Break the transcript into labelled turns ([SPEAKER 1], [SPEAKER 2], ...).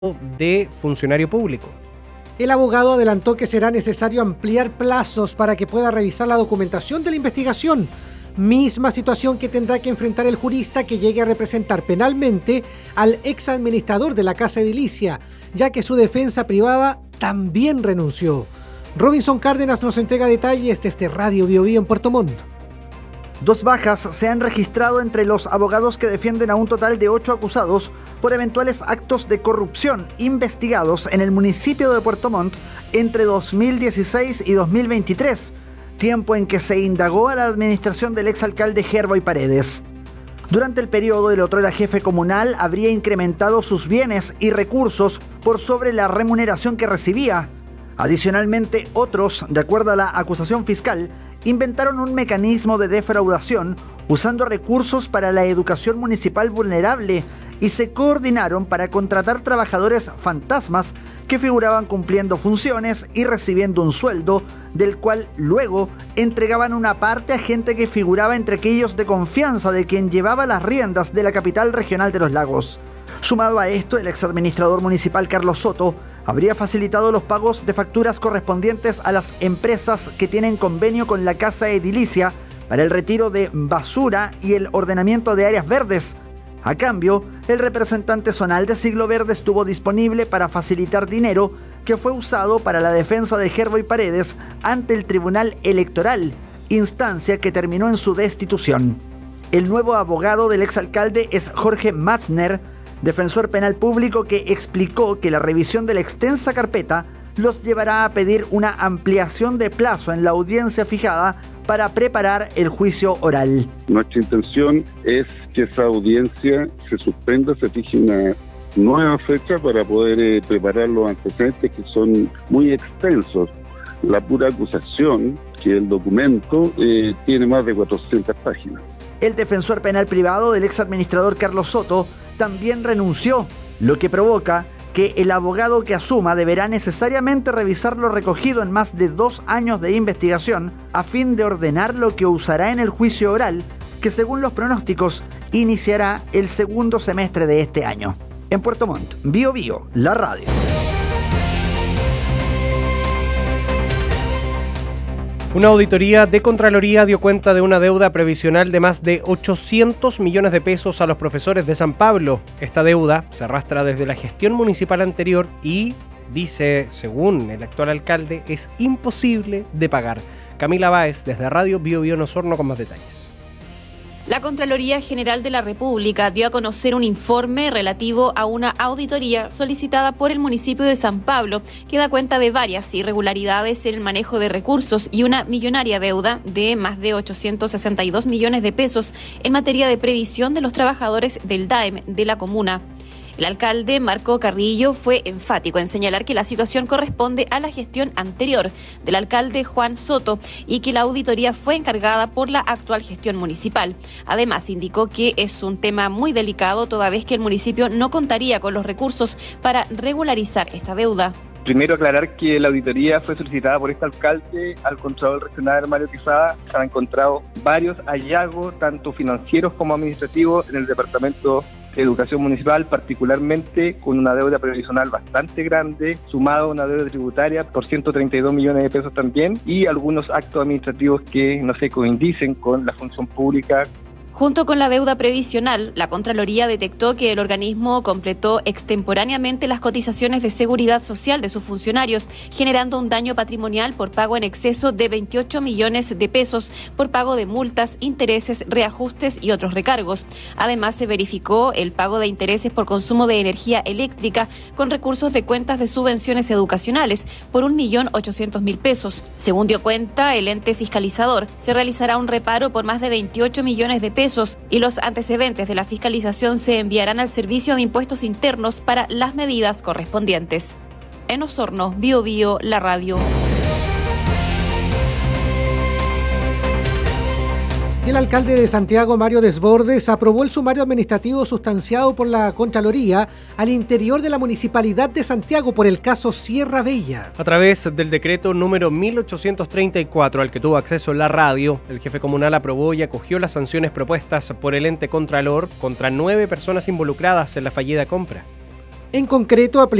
[SPEAKER 1] de funcionario público.
[SPEAKER 2] El abogado adelantó que será necesario ampliar plazos para que pueda revisar la documentación de la investigación, misma situación que tendrá que enfrentar el jurista que llegue a representar penalmente al ex administrador de la Casa Edilicia, ya que su defensa privada también renunció. Robinson Cárdenas nos entrega detalles desde Radio Bio Bio en Puerto Montt.
[SPEAKER 3] 2 bajas se han registrado entre los abogados que defienden a un total de 8 acusados por eventuales actos de corrupción investigados en el municipio de Puerto Montt entre 2016 y 2023, tiempo en que se indagó a la administración del exalcalde Gerboy Paredes. Durante el periodo, el otrora jefe comunal habría incrementado sus bienes y recursos por sobre la remuneración que recibía. Adicionalmente, otros, de acuerdo a la acusación fiscal, inventaron un mecanismo de defraudación usando recursos para la educación municipal vulnerable y se coordinaron para contratar trabajadores fantasmas que figuraban cumpliendo funciones y recibiendo un sueldo, del cual luego entregaban una parte a gente que figuraba entre aquellos de confianza de quien llevaba las riendas de la capital regional de los lagos. Sumado a esto, el exadministrador municipal Carlos Soto habría facilitado los pagos de facturas correspondientes a las empresas que tienen convenio con la Casa Edilicia para el retiro de basura y el ordenamiento de áreas verdes. A cambio, el representante zonal de Siglo Verde estuvo disponible para facilitar dinero que fue usado para la defensa de Gerboy Paredes ante el Tribunal Electoral, instancia que terminó en su destitución. El nuevo abogado del exalcalde es Jorge Matzner, defensor penal público, que explicó que la revisión de la extensa carpeta los llevará a pedir una ampliación de plazo en la audiencia fijada para preparar el juicio oral.
[SPEAKER 4] Nuestra intención es que esa audiencia se suspenda, se fije una nueva fecha para poder preparar los antecedentes, que son muy extensos. La pura acusación, que el documento tiene más de 400 páginas.
[SPEAKER 3] El defensor penal privado del exadministrador Carlos Soto también renunció, lo que provoca que el abogado que asuma deberá necesariamente revisar lo recogido en más de 2 años de investigación a fin de ordenar lo que usará en el juicio oral, que según los pronósticos iniciará el segundo semestre de este año. En Puerto Montt, Bio Bio, la radio.
[SPEAKER 1] Una auditoría de Contraloría dio cuenta de una deuda previsional de más de 800 millones de pesos a los profesores de San Pablo. Esta deuda se arrastra desde la gestión municipal anterior y, dice, según el actual alcalde, es imposible de pagar. Camila Báez, desde Radio Bio Bio en Osorno, con más detalles.
[SPEAKER 5] La Contraloría General de la República dio a conocer un informe relativo a una auditoría solicitada por el municipio de San Pablo, que da cuenta de varias irregularidades en el manejo de recursos y una millonaria deuda de más de 862 millones de pesos en materia de previsión de los trabajadores del DAEM de la comuna. El alcalde Marco Carrillo fue enfático en señalar que la situación corresponde a la gestión anterior del alcalde Juan Soto y que la auditoría fue encargada por la actual gestión municipal. Además, indicó que es un tema muy delicado toda vez que el municipio no contaría con los recursos para regularizar esta deuda.
[SPEAKER 6] Primero aclarar que la auditoría fue solicitada por este alcalde al Contralor Regional Mario Quesada. Se han encontrado varios hallazgos, tanto financieros como administrativos, en el Departamento de Educación Municipal, particularmente con una deuda previsional bastante grande, sumado a una deuda tributaria por 132 millones de pesos también, y algunos actos administrativos que no se coindicen con la función pública.
[SPEAKER 5] Junto con la deuda previsional, la Contraloría detectó que el organismo completó extemporáneamente las cotizaciones de seguridad social de sus funcionarios, generando un daño patrimonial por pago en exceso de 28 millones de pesos por pago de multas, intereses, reajustes y otros recargos. Además, se verificó el pago de intereses por consumo de energía eléctrica con recursos de cuentas de subvenciones educacionales por 1.800.000 pesos. Según dio cuenta el ente fiscalizador, se realizará un reparo por más de 28 millones de pesos y los antecedentes de la fiscalización se enviarán al Servicio de Impuestos Internos para las medidas correspondientes. En Osorno, Bio Bio, la radio.
[SPEAKER 2] El alcalde de Santiago, Mario Desbordes, aprobó el sumario administrativo sustanciado por la Contraloría al interior de la Municipalidad de Santiago por el caso Sierra Bella.
[SPEAKER 1] A través del decreto número 1834 al que tuvo acceso la radio, el jefe comunal aprobó y acogió las sanciones propuestas por el ente Contralor contra 9 personas involucradas en la fallida compra.
[SPEAKER 2] En concreto,